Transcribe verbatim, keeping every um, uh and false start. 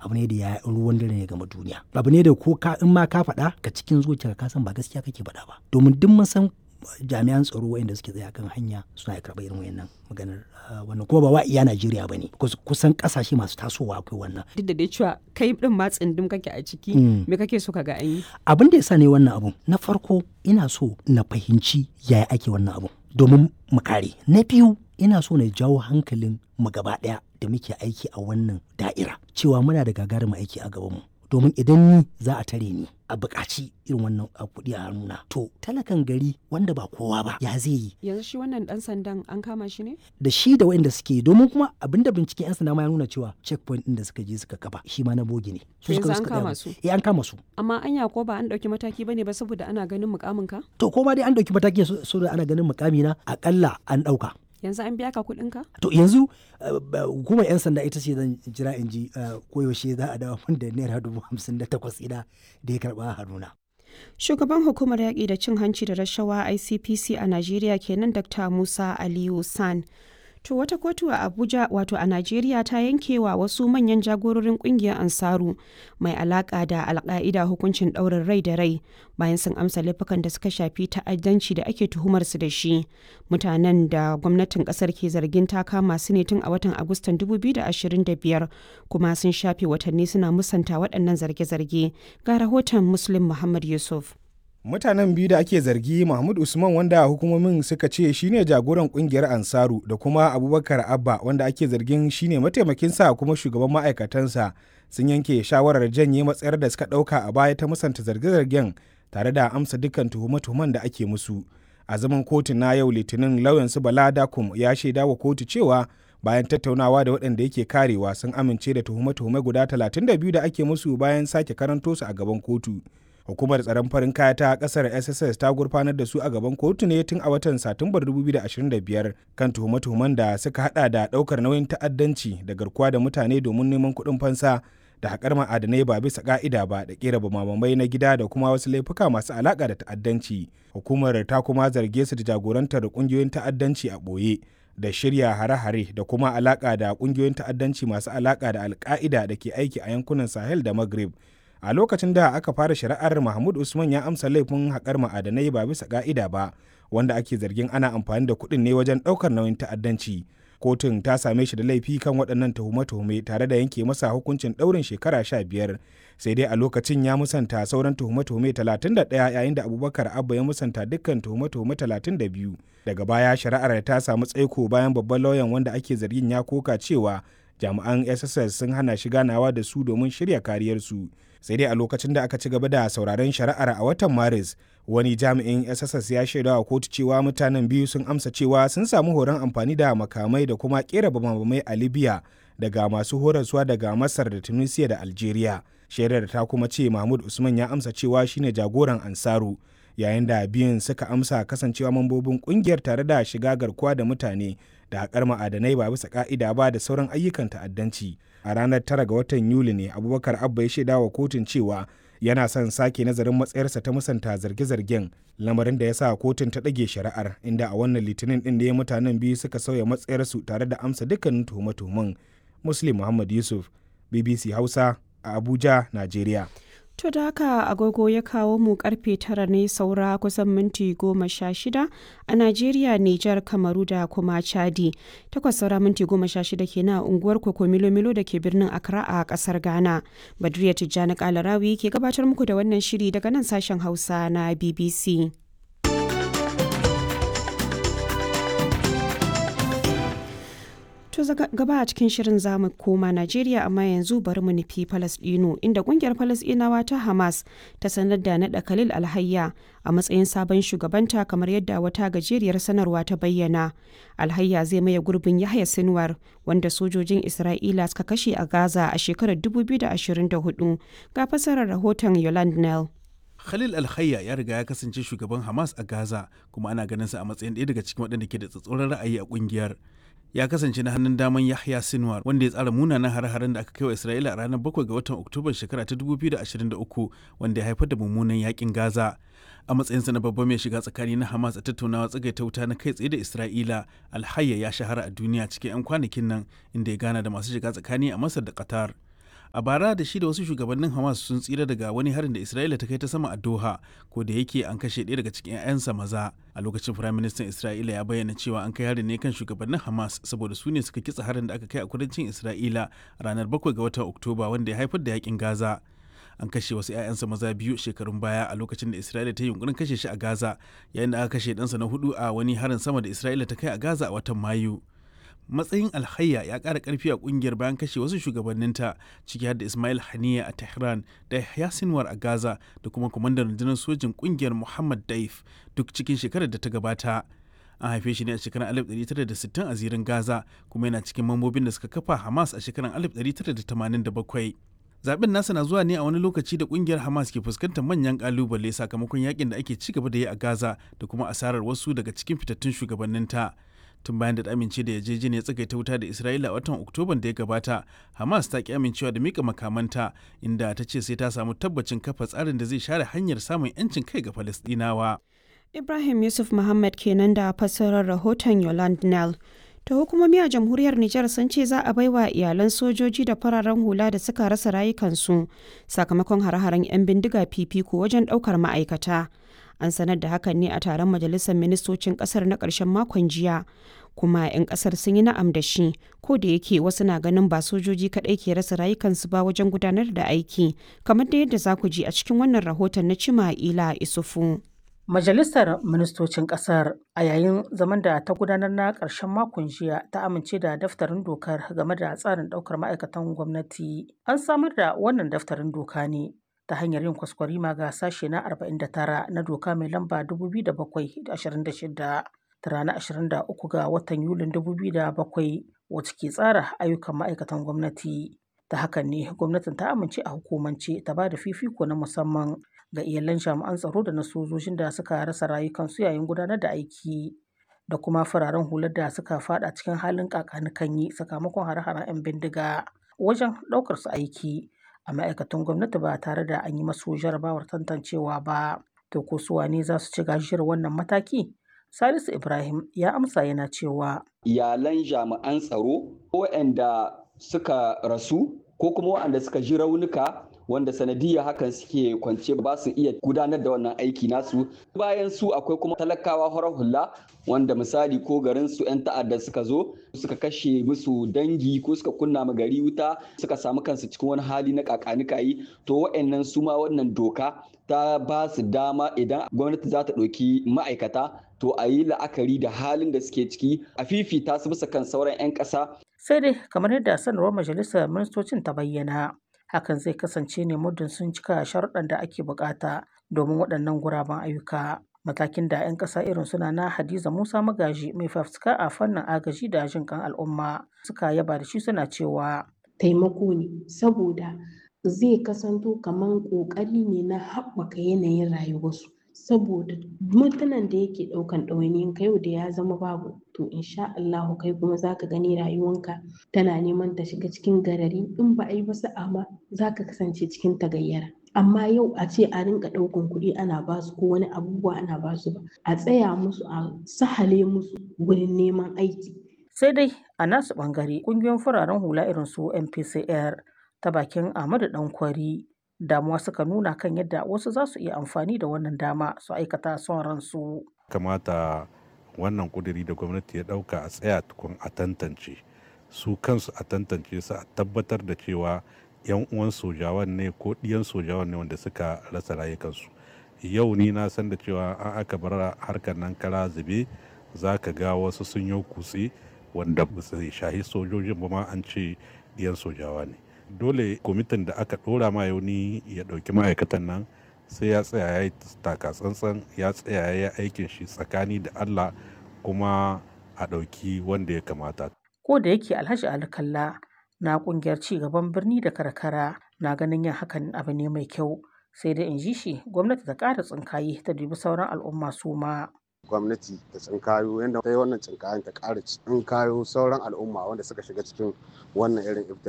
abu ne da ya ruwan dare ne game duniya, abu ne da ko ka in ma ka faɗa ka cikin zuciyarka ka san ba gaskiya kake faɗa ba, domin duk mun san jami'an tsaro waɗanda suke tsaye kan hanya suna karɓar irin wayannan maganar wannan kuma ba wa iya Najeriya bane, kusan kasashe masu tasowa akwai wannan. Duk da dai cewa kai din ma tsindin kake a ciki, me kake so ka ga an yi? Abin da yasa ne wannan abun, na farko ina so na fahimci yaya ake wannan abun domin mu kare. Na biyu ina so na jawo hankalin mu gaba ɗaya da muke aiki a wannan da'ira cewa muna da gagarumin aiki a gabanmu, domin idan ni za a tare ni a buƙaci irin wannan kuɗi a hannuna, to talakan gari wanda ba kowa ba ya zai yi? Yanzu shi wannan ɗan sandan an kama shi ne? Da shi da waɗanda suke, domin kuma abinda binciken 'yan sanda ma ya nuna cewa checkpoint ɗin da suka je suka kafa shi ma na bogi ne. Yanzu an kama su? Eh an kama su. Amma anya ko ba an ɗauki mataki bane ba saboda ana ganin mukamin ka? To ko ma dai an ɗauki mataki saboda ana ganin mukami na, akalla an ɗauka. Yanzu an biya ka kuɗin ka? To yanzu hukumar 'yan sanda ita ce zan jira in ji koyaushe za a dawo min da naira dubu hamsin da takwas ina da ya karɓa a hannuna. Shugaban hukumar yaƙi da cin hanci da rashawa I C P C a Najeriya kenan Dr. Musa Aliyu San. To wata kotu a Abuja wato a Najeriya ta yankewa wasu manyan jagororin kungiyar Ansaru mai alaka da Al-Qaida hukuncin ɗaurin rai da rai bayan sun amsa laifukan da suka shafi ta'addanci da ake tuhumar su da shi. Mutanen da gwamnatin kasar ke zargin ta kama su ne tun a watan Agustan dubu biyu da ashirin da biyar kuma sun shafe watanni suna musanta waɗannan zarge-zarge. Ga rahoton Muslim Muhammad Yusuf. Mutanen biyu da ake zargi, Mahmud Usman wanda hukumomin suka ce shine jagoran kungiyar Ansaru da kuma Abubakar Abba wanda ake zargin shine mataimakinsa kuma shugaban ma'aikatansa, sun yanke shawarar janye matsayar da suka ɗauka a baya ta musanta zarge-zargen tare da amsa dukkan tuhume-tuhumen da ake musu. A zaman kotu na yau Litinin, lauyansu Bala Dakum ya shaida wa kotu cewa bayan tattaunawa da waɗanda yake karewa sun amince da tuhume-tuhume guda talatin da biyu da ake musu bayan sake karanto su a gaban kotu. Hukumar tsaron farin kaya ta kasar S S S ta gurfanar da su a gaban kotu ne tun a watan Satumbar dubu biyu da ashirin da biyar kan tuhume-tuhumen da suka hada da daukar nauyin ta'addanci da garkuwa da mutane domin neman kuɗin fansa da haƙar ma'adanai ba bisa ƙa'ida ba da ƙera bamamai na gida da kuma wasu laifuka masu alaƙa da ta'addanci. Hukumar ta kuma zarge su da jagorantar ƙungiyoyin ta'addanci a ɓoye da shirya hare-hare da kuma alaƙa da ƙungiyoyin ta'addanci masu alaƙa da Al-Qaida da ke aiki a yankunan Sahel da Maghreb. A lokacin da aka fara shari'ar, Mahmud Usman ya amsa laifin haƙar ma'adanai ba bisa ƙa'ida ba, wanda ake zargin ana amfani da kuɗin ne wajen ɗaukar nauyin ta'addanci. Kotun ta same shi da laifi kan waɗannan tuhume-tuhume tare da yanke masa hukuncin ɗaurin shekara sha biyar. Sai dai a lokacin ya musanta sauran tuhume-tuhume talatin da ɗaya yayin da Abubakar Abba ya musanta dukkan tuhume-tuhume talatin da biyu. Daga baya shari'ar ta samu tsaiko bayan babban lauyan wanda ake zargin ya koka cewa jami'an S S S sun hana shi ganawa da su domin shirya kariyarsu. Sai dai a lokacin da aka ci gaba da sauraron shari'ar a watan Maris, wani jami'in S S S ya shaida wa kotu cewa mutanen biyu sun amsa cewa sun samu horon amfani da makamai da kuma kera bamabamai a Libya daga masu horaswa daga Masar da Tunisia da Algeria. Shaidar ta kuma ce Mahmud Usman ya amsa cewa shine jagoran Ansaru, yayin da biyun suka amsa kasancewa mambobin kungiyar tare da shiga garkuwa da mutane da haƙar ma'adanai ba bisa ƙa'ida ba da sauran ayyukan ta'addanci. A ranar tara ga watan Yuli ne Abubakar Abba ya shaida wa kotun cewa yana son sake nazarin matsayarsa ta musanta zarge-zargen, lamarin da ya sa kotun ta ɗage shari'ar, inda a wannan Litinin ɗin da ya mutanen biyu suka sauya matsayarsu tare da amsa dukkanin tuhume-tuhumen. Muslim Muhammad Yusuf, B B C Hausa a Abuja, Najeriya. To da haka agogo ya kawo mu karfe tara ne saura kusan minti goma sha shida a Najeriya, Nijar, Kamaru da kuma Chadi. Takwas saura minti goma sha shida kenan a unguwar Koko Milo Milo da ke birnin Accra a kasar Ghana. Badriya Tijjani Kalarawi ke gabatar muku da wannan shiri daga nan sashen Hausa na B B C. To gaba a cikin shirin zamu koma Najeriya, amma yanzu bari mu nufi Falasɗinu, inda kungiyar Falasɗinawa ta Hamas ta sanar da naɗa Khalil Alhayya a matsayin sabon shugabanta, kamar yadda wata gajeriyar sanarwa ta bayyana. Alhayya zai maye gurbin Yahya Sinwar, wanda sojojin Isra'ila suka kashe a Gaza a shekarar dubu biyu da ashirin da hudu. Ga fasarar rahoton Yolande Nell. Khalil Alhayya ya riga ya kasance shugaban Hamas a Gaza, kuma ana ganin sa a matsayin ɗaya daga cikin waɗanda ke da tsatsauran ra'ayi a kungiyar. Ya kasance na hannun daman Yahya Sinwar, wanda ya tsara munanan hare-haren da aka kai wa Isra'ila a ranar bakwai ga watan Oktoba shekara ta dubu biyu da ashirin da uku, wanda ya haifar da mummunan yakin Gaza. A matsayinsa na babban mai shiga tsakani na Hamas a tattaunawa tsagaita wuta na kai tsaye da Isra'ila, Alhayya ya shahara a duniya cikin 'yan kwanakin nan, inda ya gana da masu shiga tsakani a Masar da Qatar. A bara da shi da wasu shugabannin Hamas sun tsira daga wani harin da Isra'ila ta kai ta sama a Doha, ko da yake an kashe ɗaya daga cikin 'ya'yansa maza. A lokacin Firaministan Isra'ila ya bayyana cewa an kai harin ne kan shugabannin Hamas saboda su ne suka kitsa harin da aka kai a kudancin Isra'ila ranar bakwai ga watan Oktoba wanda ya haifar da yakin Gaza. An kashe wasu 'ya'yansa maza biyu shekarun baya a lokacin da Isra'ila ta yi yunkurin kashe shi a Gaza, yayin da aka kashe ɗansa na hudu a wani harin sama da Isra'ila ta kai a Gaza a watan Mayu. Matsayin Alhayya ya ƙara ƙarfi a ƙungiyar bayan kashe wasu shugabanninta, ciki har da Ismail Haniya a Tehran da Yahya Sinwar a Gaza da kuma kwamandan rundunar sojin ƙungiyar Muhammad Daif, duk cikin shekarar da ta gabata. An haife shi ne a shekarar alif ɗari tara da sittin a zirin Gaza, kuma yana cikin mambobin da suka kafa Hamas a shekarar alif ɗari tara da tamanin da bakwai. Zaben nasa na zuwa ne a wani lokaci da kungiyar Hamas ke fuskantar manyan kalubale sakamakon yakin da ake ci gaba da yi a Gaza da kuma asarar wasu daga cikin fitattun shugabanninta. Tun bayan da ta amince da yarjejeniyar tsagaita wuta da Isra'ila a watan Oktoban da ya gabata, Hamas ta ki amincewa da mika makamanta, inda ta ce sai ta samu tabbacin kafa tsarin da zai share hanyar samun 'yancin kai ga Falastinawa. Ibrahim Yusuf Muhammad kenan da fassarar rahoton Yolande Nell. Ta hukumomi a jamhuriyar Nijar sun ce za a baiwa iyalan sojoji da fararen hula da suka rasa rayukansu sakamakon hare-haren 'yan bindiga fifiko wajen ɗaukar ma'aikata. An sanar da hakan ne a taron majalisar ministocin ƙasar na ƙarshen makon jiya, kuma 'yan ƙasar sun yi na'am da shi, ko da yake wasu na ganin ba sojoji kaɗai ke rasa rayukansu ba wajen gudanar da aiki, kamar da yadda za ku ji a cikin wannan rahoton na Cima'ila Isufu. Majalisar Ministocin Ƙasar a yayin zaman da ta gudanar na ƙarshen makon jiya ta amince da daftarin dokar game da tsarin ɗaukar ma'aikatan gwamnati. An samar da wannan daftarin doka ne ta hanyar yin kwaskwarima ga sashe na arba'in da tara na doka mai lamba dubu biyu da bakwai da ashirin da shida ta ranar ashirin da uku ga watan Yulin dubu biyu da bakwai wacce ke tsara ayyukan ma'aikatan gwamnati. Ta hakan ne gwamnatin ta amince a hukumance ta ba da fifiko na musamman ga iyalan jami'an tsaro da na sojojin da suka rasa rayukansu yayin gudanar da aiki da kuma fararen hular da suka fada cikin halin kakanikanyi sakamakon hare-haren 'yan bindiga wajen ɗaukar su aiki a ma'aikatan gwamnati ba tare da an yi masu jarabawar tantancewa ba. To ko su wane za su ci gajiyar wannan mataki? Salisu Ibrahim ya amsa yana cewa iyalan jami'an tsaro waɗanda suka rasu ko kuma waɗanda suka ji raunuka wanda sanadiyya hakan suke kwance ba su iya gudanar da wannan aiki nasu. Bayan su akwai kuma talakawa horar hula wanda misali ko garin su 'yan ta'adda suka zo suka kashe musu dangi ko suka kunna ma gari wuta suka samu kansu cikin wani hali na kakanikayi, to wa'annan su ma wannan doka ta ba su dama idan gwamnati za ta ɗauki ma'aikata to a yi la'akari da halin da suke ciki a fifita su bisa kan sauran 'yan ƙasa. Sai dai kamar yadda sanarwar majalisar ministocin ta bayyana, hakan zai kasance ne muddin sun cika sharuɗan da ake bukata domin waɗannan guraben ayyuka. Matakin da 'yan ƙasa irin suna na Hadiza Musa Magaji mai fafutuka a fannin agaji da jin kan al'umma suka yaba da shi suna cewa taimako ne saboda zai kasanto kamar ƙoƙari ne na haɓaka yanayin rayuwarsu. Saboda mutanen da yake ɗaukan ɗawainiyin ka yau da ya zama babu, to insha Allahu kai kuma zaka gani rayuwanka tana neman ta shiga cikin garari, in ba a yi ba sa'a ma zaka kasance cikin tagayyara. Amma yau a ce a rinka ɗaukan kuɗi ana basu ko wani abubuwa ana basu ba, a tsaya musu a sahale musu wurin neman aiki. Sai dai a nasu ɓangare ƙungiyoyin fararen hula irin su M P C R ta bakin Ahmadu Dankwari damuwa suka nuna kan yadda wasu za su iya amfani da wannan dama su aikata son ransu. Kamata wannan kuduri da gwamnati ya dauka a tsaya tukun a tantance su kansu, a tantance su, a tabbatar da cewa yan uwan sojawan ne ko ɗiyan sojawan ne wanda suka rasa rayukansu. Yau ni na san da cewa an aka bar harkar nan kara zube, za ka ga wasu sun yi kutse wanda ba su shahi sojojin ba ma an ce ɗiyan sojawa ne. Dole kwamitin da aka ɗora ma yauni ya ɗauki ma'aikatan nan sai ya tsaya ya yi taka tsantsan, ya tsaya ya yi aikin shi tsakani da Allah kuma a ɗauki wanda ya kamata. Ko da yake Alhaji Ali Kalla na ƙungiyar ci gaban birni da karkara na ganin yin hakan abu ne mai kyau, sai dai in ji shi gwamnati ta ƙara tsinkaye ta dubi sauran al'umma su ma. Gwamnati ta tsinkayo yadda ta yi wannan tsinkayen ta ƙara tsinkayo sauran al'umma wanda suka shiga cikin wannan irin